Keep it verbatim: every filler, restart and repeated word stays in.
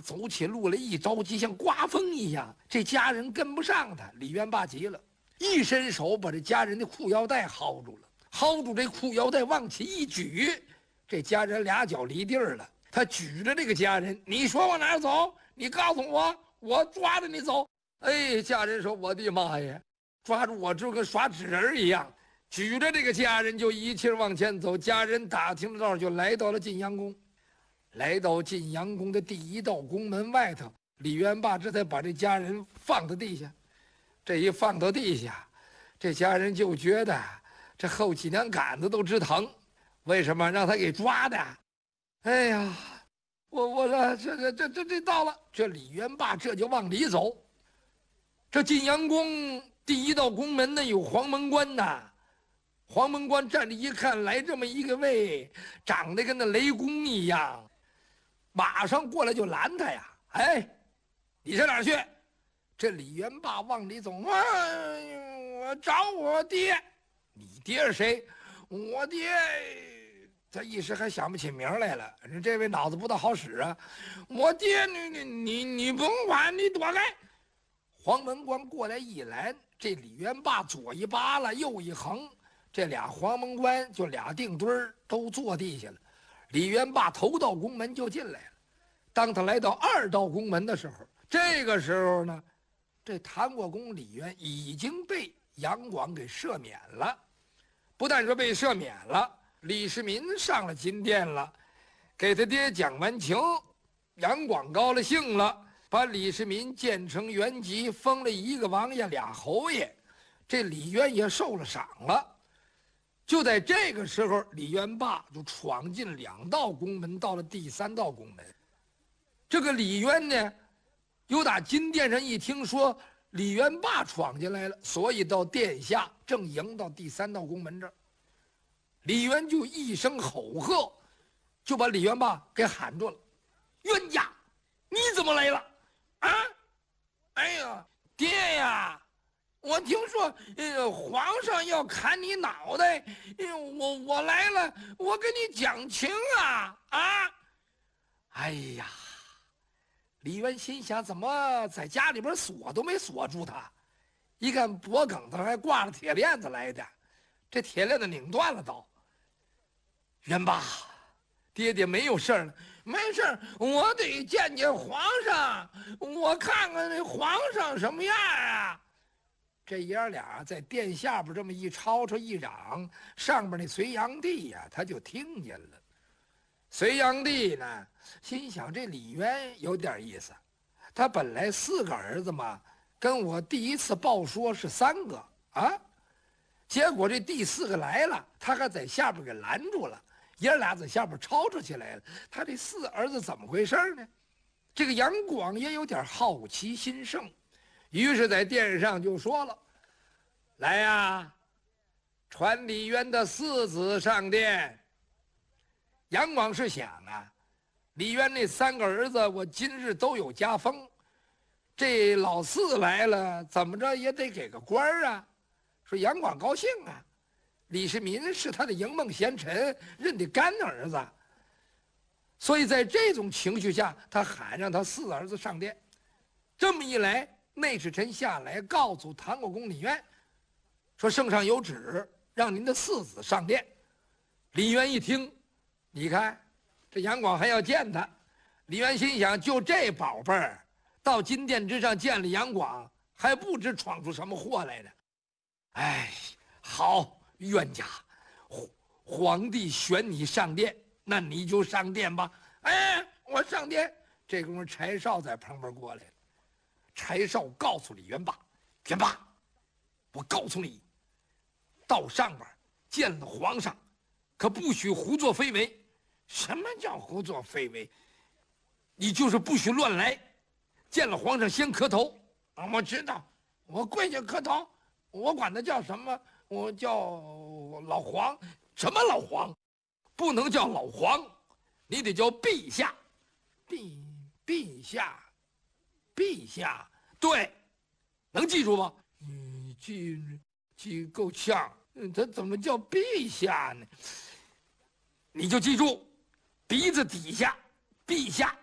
走起路来一着急，像刮风一样。这家人跟不上他，李元霸急了，一伸手把这家人的裤腰带薅住了，薅住这裤腰带往起一举，这家人俩脚离地儿了。他举着这个家人，你说往哪儿走？你告诉我，我抓着你走。哎，家人说：“我的妈呀，抓住我就跟耍纸人一样。”举着这个家人就一气往前走。家人打听着道就来到了晋阳宫。来到晋阳宫的第一道宫门外头，李元霸这才把这家人放到地下。这一放到地下，这家人就觉得这后脊梁杆子都直疼。为什么？让他给抓的。哎呀，我我说这这这这这到了，这李元霸这就往里走。这晋阳宫第一道宫门呢有黄门关呐。黄门关站着一看，来这么一个位，长得跟那雷公一样，马上过来就拦他呀！哎，你上哪儿去？这李元霸往里走，啊，我找我爹。你爹是谁？我爹，他一时还想不起名来了。这位脑子不大好使啊！我爹，你你你你甭管，你躲开。黄门关过来一拦，这李元霸左一扒拉，右一横。这俩黄门关就俩定墩儿都坐地下了，李元霸头道宫门就进来了。当他来到二道宫门的时候，这个时候呢，这谭国公李渊已经被杨广给赦免了。不但说被赦免了，李世民上了金殿了，给他爹讲完情，杨广高了兴了，把李世民建成原籍，封了一个王爷俩侯爷，这李渊也受了赏了。就在这个时候，李元霸就闯进两道宫门，到了第三道宫门。这个李渊呢，有打金殿上一听说李元霸闯进来了，所以到殿下正迎到第三道宫门这儿。李渊就一声吼喝，就把李元霸给喊住了：“冤家，你怎么来了？啊？哎呀，爹呀！我听说，呃，皇上要砍你脑袋，呃、我我来了，我跟你讲情啊啊！”哎呀，李渊心想，怎么在家里边锁都没锁住他？一看脖梗上还挂着铁链子来的，这铁链子拧断了都。元霸，爹爹没有事了，没事，我得见见皇上，我看看那皇上什么样啊。这爷儿俩在殿下边这么一吵吵一嚷，上边那隋炀帝呀，他就听见了。隋炀帝呢，心想这李渊有点意思，他本来四个儿子嘛，跟我第一次报说是三个啊，结果这第四个来了，他还在下边给拦住了，爷儿俩在下边吵吵起来了。他这四儿子怎么回事呢？这个杨广也有点好奇心盛。于是，在殿上就说了：“来呀，传李渊的四子上殿。”杨广是想啊，李渊那三个儿子，我今日都有加封，这老四来了，怎么着也得给个官儿啊。说杨广高兴啊，李世民是他的迎梦贤臣，认的干儿子，所以在这种情绪下，他喊让他四儿子上殿。这么一来，内侍臣下来告诉谭国公李渊，说圣上有旨，让您的四子上殿。李渊一听，你看这杨广还要见他，李渊心想，就这宝贝儿到金殿之上见了杨广，还不知闯出什么祸来呢。哎，好，冤家，皇帝选你上殿，那你就上殿吧。哎，我上殿。这功夫柴少在旁边过来了。柴少告诉李元霸：“元霸，我告诉你，到上边见了皇上，可不许胡作非为。什么叫胡作非为？你就是不许乱来。见了皇上先磕头。啊，我知道，我跪下磕头。我管他叫什么？我叫老皇。什么老皇？不能叫老皇，你得叫陛下。陛陛下。”陛下，对，能记住吗？嗯，记记够呛。他怎么叫陛下呢？你就记住，鼻子底下，陛下。